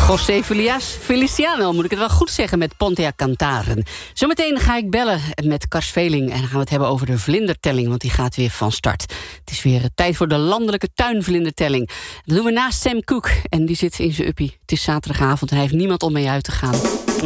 José Feliciano, moet ik het wel goed zeggen, met Ponte a Cantaren. Zometeen ga ik bellen met Kars Veling en dan gaan we het hebben over de vlindertelling, want die gaat weer van start. Het is weer tijd voor de landelijke tuinvlindertelling. Dat doen we naast Sam Cooke en die zit in zijn uppie. Het is zaterdagavond en hij heeft niemand om mee uit te gaan.